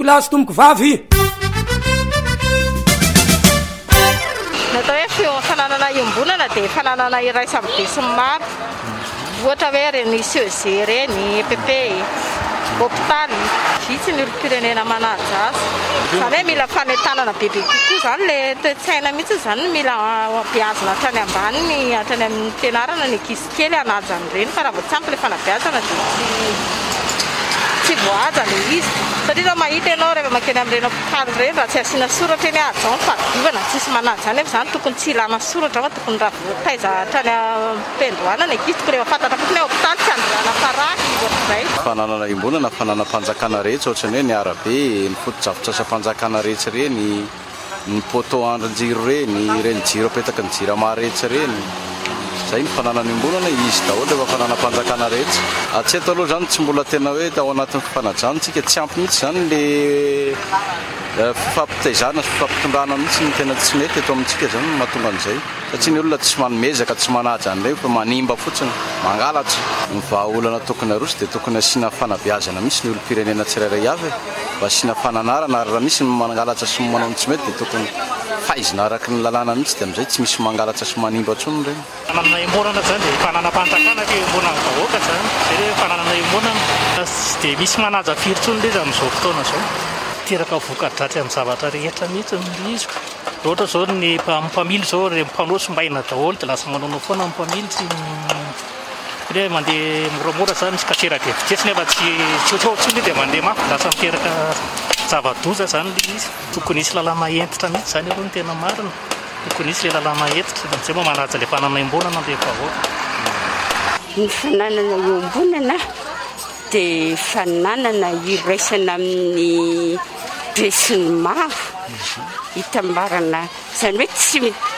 plasy tomoko vavy natao hoe fananana iombonana dia fananana iray samy be sy maro ohatra hoe reny CEG reny EPP hôpitaly vitsy ny olo-pirenena manaja azy zany hoe mila fanetanana bebe kokoa zany le toe-tsaina mihitsy zany mila beazina hatrany ambaniny hatrany amin'ny fianarana ny ankizy kely hanajany reny fa raha vao tsy ampy le fanabeazana dia tsy voaja le izy satria raha mahita ianao rehefa makeny amin'ireny hôpitaly ireny raha tsy asiana soratra eny aja ny fadiovana tsisy manaja any efa zany tokony tsy ilana soratra fa tokony raha voataiza hatrany ampendohana ny ankizy tokony efa fantatra fotsiny hoe hôpitaly tsy andrana paraky ohatr'izay fananana imbonana fananam-panjakana rehetra ohatrany hoe ny arabe ny foto-drafitrasa-panjakana rehetra reny ny poto andron-jiro reny jiro apetaka ny jirama rehetra reny zay ny fananana imbonana izy daholo efa fananam-panjakana rehetra tsy eto aloha zany tsy mbola tena hoe ao anatin'ny fanajanotsika tsy ampy mihitsy zany le fifampitaizana sy fifampitondrana mihitsy ny tena tsy mety eto amintsika zany mahatonga an'izay satria ny olona tsy manomezaka tsy manaja an'ireny fa manimba fotsiny mangalatra ny vahaolana tokony aroso dia tokony asiana fanabeazana mihitsy ny olo-pirenena tsirairay avy mba asiana fananarana ary raha misy mangalatra sy manao ny tsy mety dia tokony faizina araky ny lalàna mihitsy dia amin'izay tsy misy mangalatra sy manimba tsony ireny fananana imbonana zany dia fananam-panjakana dia imbonana vahoaka zany zay hoe fananana imbonana tsy dia misy manaja firy tsony le izy amin'izao fotoana zao teraka voka-dratsy amin'ny zavatra rehetra mihitsy izy ohatra zao ny mpamily zao mpanao sombaina daholo dia lasa manao foana mpamily tsy hoe mandeha moramora zany misy kateraka evitetsy nefa tsy otrao-tsony dia mandeha mafy lasa miteraka zava-doza zany le izy tokony isy lalàna entitra mihitsy zany aloha ny tena marina tokony isy le lalàna entitra dia amin'izay moa manaja le fananana imbonana le vahoaka ny fananana iombonana dia fananana iraisana amin'ny be sy ny maro hitambarana zany hoe